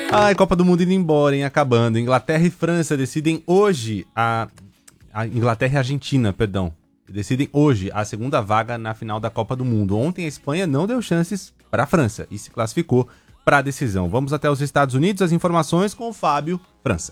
Ai, Copa do Mundo indo embora, hein? Acabando. Inglaterra e França decidem hoje a Inglaterra e Argentina, perdão. Decidem hoje a segunda vaga na final da Copa do Mundo. Ontem a Espanha não deu chances para a França e se classificou para a decisão. Vamos até os Estados Unidos, as informações com o Fábio França.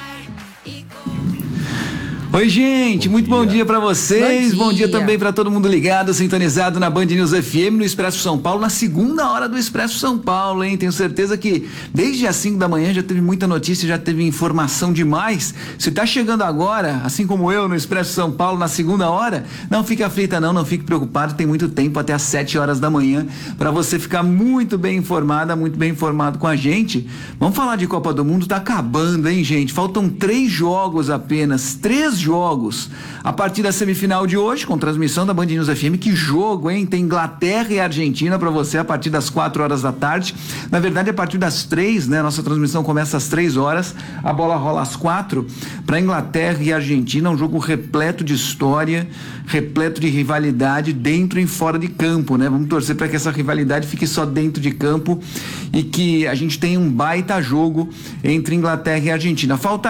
Oi, gente, muito bom dia pra vocês, bom dia também pra todo mundo ligado, sintonizado na Band News FM, no Expresso São Paulo, na segunda hora do Expresso São Paulo, hein? Tenho certeza que desde as 5 da manhã já teve muita notícia, já teve informação demais. Se tá chegando agora, assim como eu, no Expresso São Paulo, na segunda hora, não fique aflita não fique preocupado, tem muito tempo, até as 7 horas da manhã, pra você ficar muito bem informada, muito bem informado com a gente. Vamos falar de Copa do Mundo, tá acabando, hein, gente? Faltam 3 jogos apenas, 3 jogos a partir da semifinal de hoje, com transmissão da Band News FM. Que jogo, hein? Tem Inglaterra e Argentina para você a partir das 4 horas da tarde. Na verdade, a partir das 3, né? Nossa transmissão começa às 3 horas, a bola rola às 4 para Inglaterra e Argentina. Um jogo repleto de história, repleto de rivalidade dentro e fora de campo, né? Vamos torcer para que essa rivalidade fique só dentro de campo e que a gente tenha um baita jogo entre Inglaterra e Argentina. Falta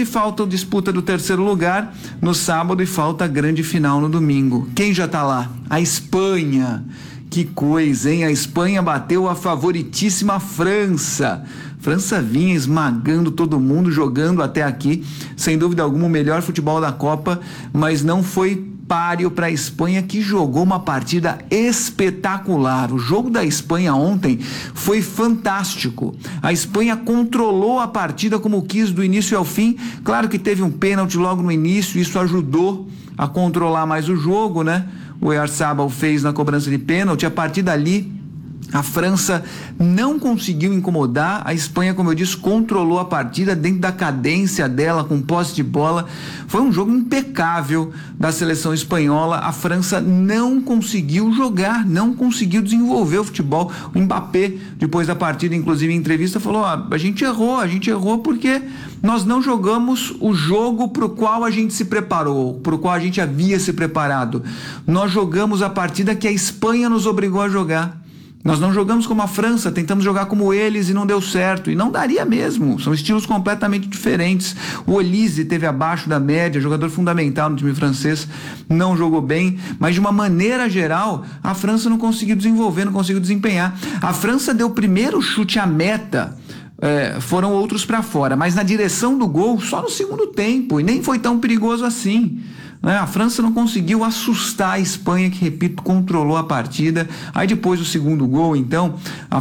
a disputa do terceiro lugar no sábado e falta a grande final no domingo. Quem já tá lá? A Espanha. Que coisa, hein? A Espanha bateu a favoritíssima França. França vinha esmagando todo mundo, jogando até aqui, sem dúvida alguma, o melhor futebol da Copa, mas não foi páreo para a Espanha, que jogou uma partida espetacular. O jogo da Espanha ontem foi fantástico. A Espanha controlou a partida como quis do início ao fim. Claro que teve um pênalti logo no início, isso ajudou a controlar mais o jogo, né? O Oyarzabal fez na cobrança de pênalti. A partir dali, a França não conseguiu incomodar, a Espanha, como eu disse, controlou a partida dentro da cadência dela, com posse de bola. Foi um jogo impecável da seleção espanhola. A França não conseguiu jogar, não conseguiu desenvolver o futebol. O Mbappé, depois da partida, inclusive em entrevista, falou: a gente errou porque nós não jogamos o jogo para o qual a gente se preparou, para o qual a gente havia se preparado. Nós jogamos a partida que a Espanha nos obrigou a jogar. Nós não jogamos como a França, tentamos jogar como eles e não deu certo. E não daria mesmo, são estilos completamente diferentes. O Olise teve abaixo da média, jogador fundamental no time francês, não jogou bem. Mas de uma maneira geral, a França não conseguiu desenvolver, não conseguiu desempenhar. A França deu o primeiro chute à meta, foram outros para fora, mas na direção do gol só no segundo tempo, e nem foi tão perigoso assim. A França não conseguiu assustar a Espanha, que, repito, controlou a partida. Aí depois do segundo gol, então,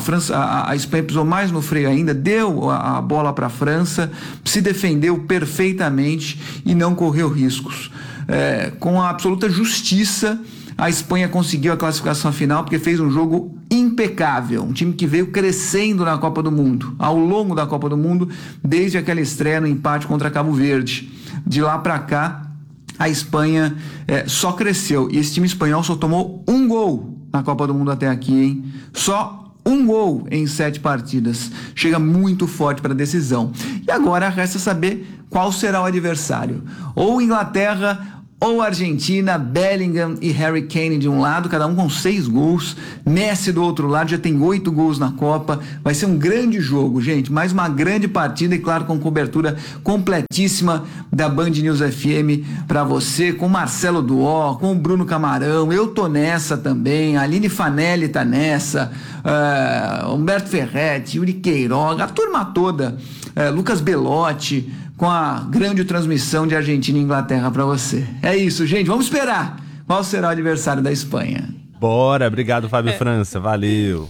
a Espanha pisou mais no freio ainda, deu a bola para a França, se defendeu perfeitamente e não correu riscos. Com a absoluta justiça, a Espanha conseguiu a classificação final, porque fez um jogo impecável, um time que veio crescendo na Copa do Mundo, ao longo da Copa do Mundo, desde aquela estreia no empate contra Cabo Verde. De lá para cá, a Espanha só cresceu, e esse time espanhol só tomou um gol na Copa do Mundo até aqui, hein? Só um gol em 7 partidas. Chega muito forte para a decisão. E agora resta saber qual será o adversário. Ou Inglaterra ou Argentina, Bellingham e Harry Kane de um lado, cada um com 6 gols. Messi do outro lado já tem 8 gols na Copa. Vai ser um grande jogo, gente. Mais uma grande partida e, claro, com cobertura completíssima da Band News FM para você, com Marcelo Duó, com o Bruno Camarão. Eu tô nessa também. A Aline Fanelli tá nessa. Humberto Ferretti, Yuri Queiroga, a turma toda. Lucas Belotti, com a grande transmissão de Argentina e Inglaterra para você. É isso, gente. Vamos esperar. Qual será o adversário da Espanha? Bora. Obrigado, Fábio França. Valeu.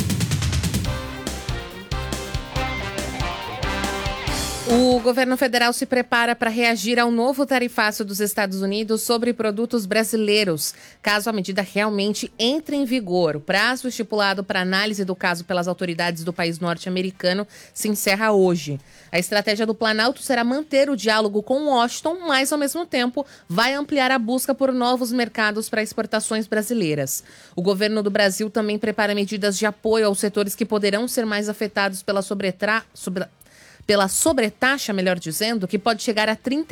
O governo federal se prepara para reagir ao novo tarifaço dos Estados Unidos sobre produtos brasileiros, caso a medida realmente entre em vigor. O prazo estipulado para análise do caso pelas autoridades do país norte-americano se encerra hoje. A estratégia do Planalto será manter o diálogo com Washington, mas, ao mesmo tempo, vai ampliar a busca por novos mercados para exportações brasileiras. O governo do Brasil também prepara medidas de apoio aos setores que poderão ser mais afetados pela sobretaxa, melhor dizendo, que pode chegar a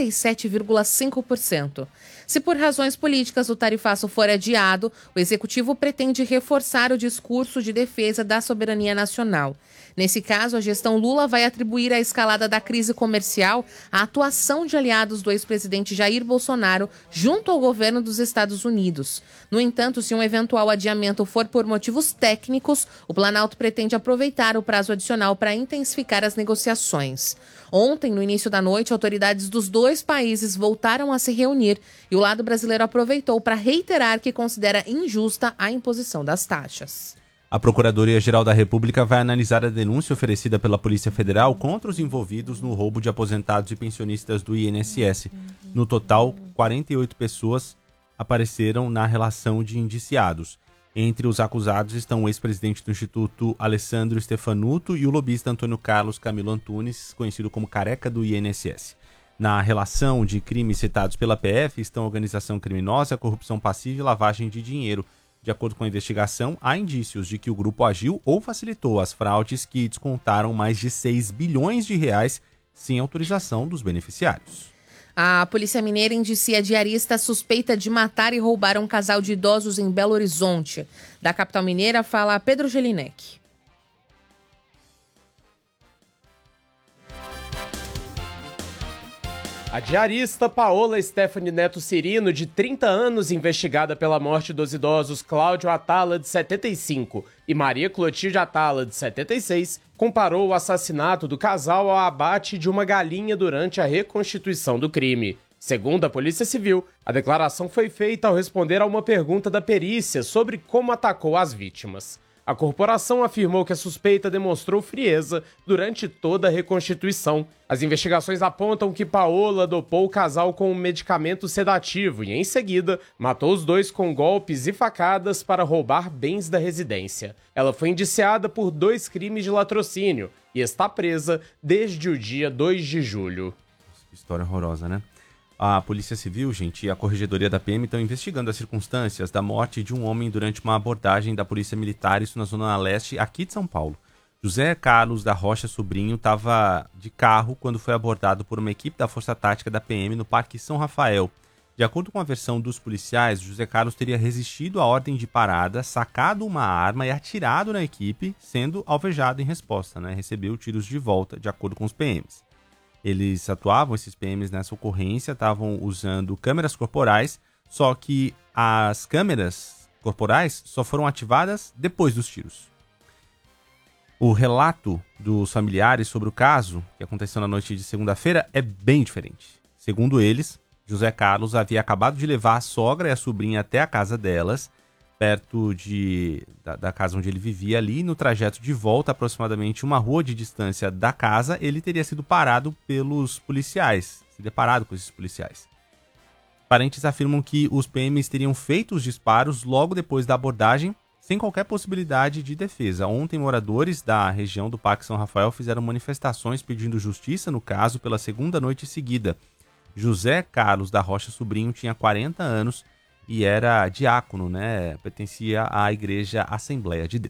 37,5%. Se por razões políticas o tarifaço for adiado, o executivo pretende reforçar o discurso de defesa da soberania nacional. Nesse caso, a gestão Lula vai atribuir à escalada da crise comercial a atuação de aliados do ex-presidente Jair Bolsonaro junto ao governo dos Estados Unidos. No entanto, se um eventual adiamento for por motivos técnicos, o Planalto pretende aproveitar o prazo adicional para intensificar as negociações. Ontem, no início da noite, autoridades dos dois países voltaram a se reunir e o lado brasileiro aproveitou para reiterar que considera injusta a imposição das taxas. A Procuradoria-Geral da República vai analisar a denúncia oferecida pela Polícia Federal contra os envolvidos no roubo de aposentados e pensionistas do INSS. No total, 48 pessoas apareceram na relação de indiciados. Entre os acusados estão o ex-presidente do Instituto Alessandro Stefanuto e o lobista Antônio Carlos Camilo Antunes, conhecido como Careca do INSS. Na relação de crimes citados pela PF estão organização criminosa, corrupção passiva e lavagem de dinheiro. De acordo com a investigação, há indícios de que o grupo agiu ou facilitou as fraudes que descontaram mais de 6 bilhões de reais sem autorização dos beneficiários. A Polícia Mineira indicia diarista suspeita de matar e roubar um casal de idosos em Belo Horizonte. Da capital mineira fala Pedro Gelinek. A diarista Paola Stephanie Neto Cirino, de 30 anos, investigada pela morte dos idosos Cláudio Atala, de 75, e Maria Clotilde Atala, de 76, comparou o assassinato do casal ao abate de uma galinha durante a reconstituição do crime. Segundo a Polícia Civil, a declaração foi feita ao responder a uma pergunta da perícia sobre como atacou as vítimas. A corporação afirmou que a suspeita demonstrou frieza durante toda a reconstituição. As investigações apontam que Paola dopou o casal com um medicamento sedativo e, em seguida, matou os dois com golpes e facadas para roubar bens da residência. Ela foi indiciada por 2 crimes de latrocínio e está presa desde o dia 2 de julho. Que história horrorosa, né? A Polícia Civil, gente, e a Corregedoria da PM estão investigando as circunstâncias da morte de um homem durante uma abordagem da Polícia Militar, isso na Zona Leste, aqui de São Paulo. José Carlos da Rocha Sobrinho estava de carro quando foi abordado por uma equipe da Força Tática da PM no Parque São Rafael. De acordo com a versão dos policiais, José Carlos teria resistido à ordem de parada, sacado uma arma e atirado na equipe, sendo alvejado em resposta, né? Recebeu tiros de volta, de acordo com os PMs. Eles atuavam, esses PMs, nessa ocorrência, estavam usando câmeras corporais, só que as câmeras corporais só foram ativadas depois dos tiros. O relato dos familiares sobre o caso, que aconteceu na noite de segunda-feira, é bem diferente. Segundo eles, José Carlos havia acabado de levar a sogra e a sobrinha até a casa delas, perto da casa onde ele vivia ali. No trajeto de volta, aproximadamente uma rua de distância da casa, ele teria sido parado pelos policiais, se deparado com esses policiais. Parentes afirmam que os PMs teriam feito os disparos logo depois da abordagem, sem qualquer possibilidade de defesa. Ontem, moradores da região do Parque São Rafael fizeram manifestações pedindo justiça no caso pela segunda noite seguida. José Carlos da Rocha Sobrinho tinha 40 anos e era diácono, né? Pertencia à Igreja Assembleia de Deus.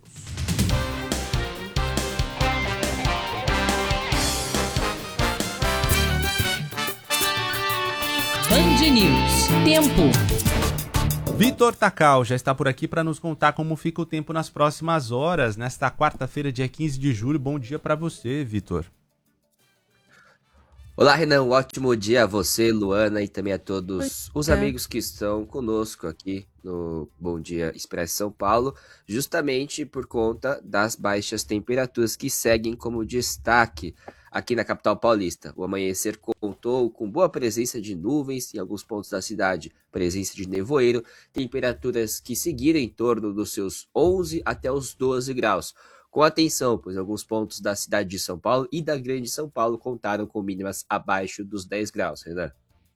Band News. Tempo. Vitor Takal já está por aqui para nos contar como fica o tempo nas próximas horas, nesta quarta-feira, dia 15 de julho. Bom dia para você, Vitor. Olá, Renan, um ótimo dia a você, Luana, e também a todos os amigos que estão conosco aqui no Bom Dia Expresso São Paulo, justamente por conta das baixas temperaturas que seguem como destaque aqui na capital paulista. O amanhecer contou com boa presença de nuvens em alguns pontos da cidade, presença de nevoeiro, temperaturas que seguiram em torno dos seus 11 até os 12 graus. Com atenção, pois alguns pontos da cidade de São Paulo e da Grande São Paulo contaram com mínimas abaixo dos 10 graus, Renan.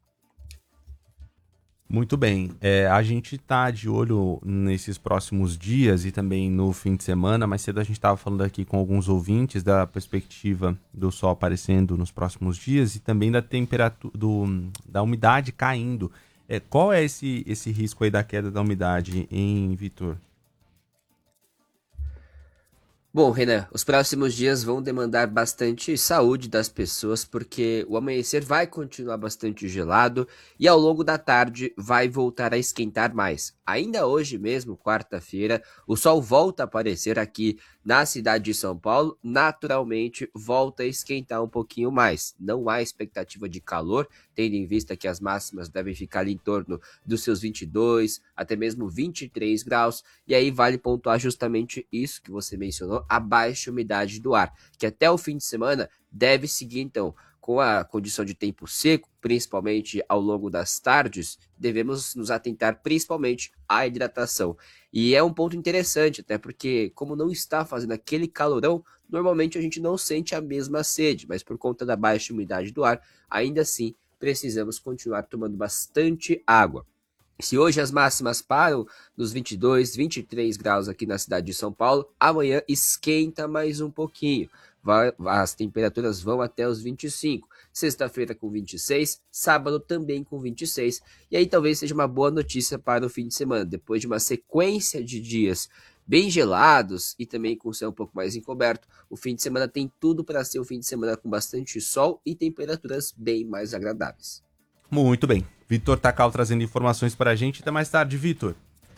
Muito bem, a gente está de olho nesses próximos dias e também no fim de semana. Mais cedo a gente estava falando aqui com alguns ouvintes da perspectiva do sol aparecendo nos próximos dias e também da temperatura, da umidade caindo. Qual é esse risco aí da queda da umidade, hein, Vitor? Bom, Renan, os próximos dias vão demandar bastante saúde das pessoas, porque o amanhecer vai continuar bastante gelado e ao longo da tarde vai voltar a esquentar mais. Ainda hoje mesmo, quarta-feira, o sol volta a aparecer aqui na cidade de São Paulo, naturalmente volta a esquentar um pouquinho mais. Não há expectativa de calor, tendo em vista que as máximas devem ficar ali em torno dos seus 22, até mesmo 23 graus, e aí vale pontuar justamente isso que você mencionou, a baixa umidade do ar, que até o fim de semana deve seguir então com a condição de tempo seco, principalmente ao longo das tardes, devemos nos atentar principalmente à hidratação. E é um ponto interessante, até porque como não está fazendo aquele calorão, normalmente a gente não sente a mesma sede, mas por conta da baixa umidade do ar, ainda assim precisamos continuar tomando bastante água. Se hoje as máximas param nos 22, 23 graus aqui na cidade de São Paulo, amanhã esquenta mais um pouquinho. As temperaturas vão até os 25. Sexta-feira com 26, sábado também com 26. E aí talvez seja uma boa notícia para o fim de semana. Depois de uma sequência de dias bem gelados e também com o céu um pouco mais encoberto, o fim de semana tem tudo para ser um fim de semana com bastante sol e temperaturas bem mais agradáveis. Muito bem. Vitor Takal trazendo informações para a gente. Até mais tarde, Vitor.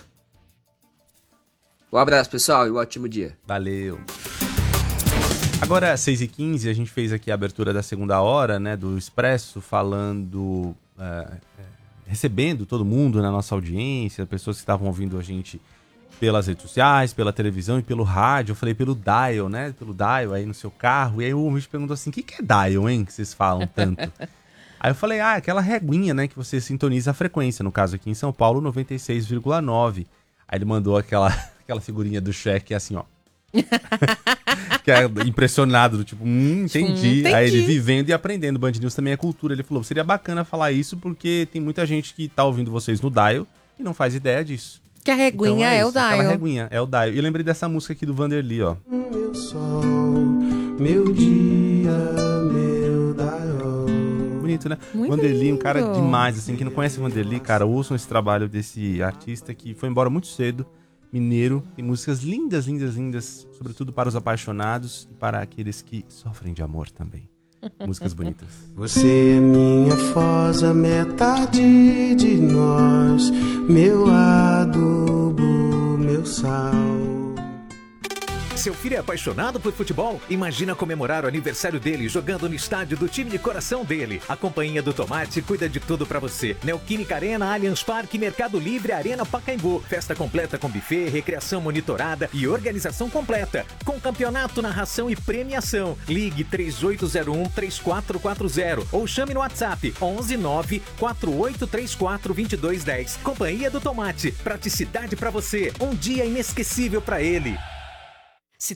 Um abraço, pessoal, e um ótimo dia. Valeu. Agora, 6h15, a gente fez aqui a abertura da segunda hora, né, do Expresso, falando, recebendo todo mundo na nossa audiência, pessoas que estavam ouvindo a gente pelas redes sociais, pela televisão e pelo rádio. Eu falei pelo dial, né, pelo dial aí no seu carro. E aí o ouvinte perguntou assim, o que é dial, hein, que vocês falam tanto? Aí eu falei, aquela reguinha, né, que você sintoniza a frequência, no caso aqui em São Paulo, 96,9. Aí ele mandou aquela figurinha do cheque assim, ó. Que é impressionado, do tipo, entendi. Aí ele vivendo e aprendendo. Band News também é cultura. Ele falou, seria bacana falar isso porque tem muita gente que tá ouvindo vocês no dial e não faz ideia disso. Que a reguinha então é o dial. Aquela reguinha é o dial. E eu lembrei dessa música aqui do Vanderly, ó. Meu sol, meu dia, meu dial. Bonito, né? Muito Vanderly, um lindo. cara demais, assim. Quem não conhece o Vanderly, cara, ouçam esse trabalho desse artista que foi embora muito cedo, mineiro. Tem músicas lindas, lindas, lindas, sobretudo para os apaixonados e para aqueles que sofrem de amor também. Músicas bonitas. Você é minha foz, a metade de nós, meu adubo, meu sal. Seu filho é apaixonado por futebol? Imagina comemorar o aniversário dele jogando no estádio do time de coração dele. A Companhia do Tomate cuida de tudo pra você. Neoquímica Arena, Allianz Parque, Mercado Livre, Arena Pacaembu. Festa completa com buffet, recreação monitorada e organização completa. Com campeonato, narração e premiação. Ligue 3801-3440 ou chame no WhatsApp 119-4834-2210. Companhia do Tomate. Praticidade pra você. Um dia inesquecível pra ele.